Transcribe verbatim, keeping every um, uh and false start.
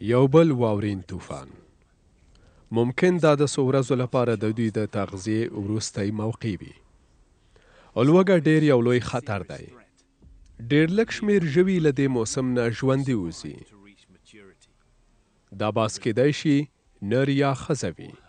یو بل واورین طوفان ممکن دا د څو ورځو لپاره د دوی د تغذیې وروستی موقع وي. لوږه ډېر یو لوی خطر دی. ډېر لږ شمېر ژوي له دې موسم نه ژوندي وځي. دا باس کیدای شي نر یا ښځه وي.